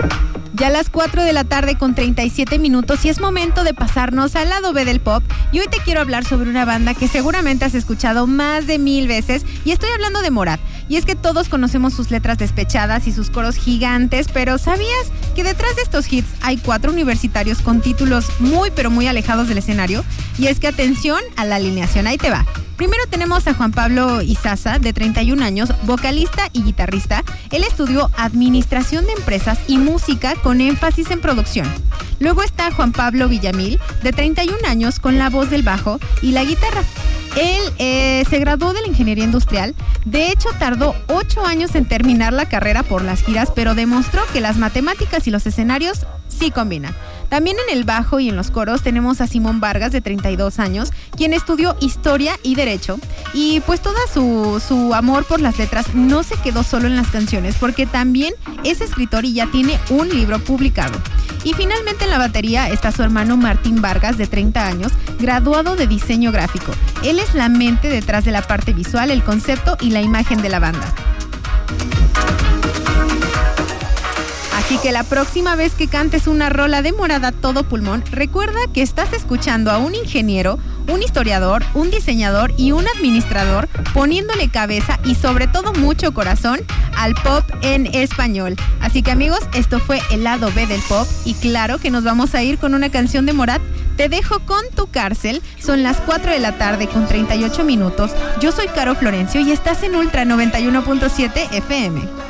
Ya a las 4 de la tarde con 37 minutos y es momento de pasarnos al lado B del pop. Y hoy te quiero hablar sobre una banda que seguramente has escuchado más de 1000 veces y estoy hablando de Morat. Y es que todos conocemos sus letras despechadas y sus coros gigantes, pero ¿sabías que detrás de estos hits hay 4 universitarios con títulos muy pero muy alejados del escenario? Y es que atención a la alineación, ahí te va. Primero tenemos a Juan Pablo Izaza, de 31 años, vocalista y guitarrista. Él estudió Administración de Empresas y Música con énfasis en producción. Luego está Juan Pablo Villamil, de 31 años, con la voz del bajo y la guitarra. Él se graduó de la Ingeniería Industrial. De hecho, tardó 8 años en terminar la carrera por las giras, pero demostró que las matemáticas y los escenarios sí combinan. También en el bajo y en los coros tenemos a Simón Vargas, de 32 años, quien estudió Historia y Derecho. Y pues todo su amor por las letras no se quedó solo en las canciones, porque también es escritor y ya tiene un libro publicado. Y finalmente en la batería está su hermano Martín Vargas, de 30 años, graduado de diseño gráfico. Él es la mente detrás de la parte visual, el concepto y la imagen de la banda. Así que la próxima vez que cantes una rola de Morat a todo pulmón, recuerda que estás escuchando a un ingeniero, un historiador, un diseñador y un administrador poniéndole cabeza y sobre todo mucho corazón al pop en español. Así que amigos, esto fue el lado B del pop y claro que nos vamos a ir con una canción de Morat. Te dejo con Tu Cárcel. Son las 4 de la tarde con 38 minutos. Yo soy Caro Florencio y estás en Ultra 91.7 FM.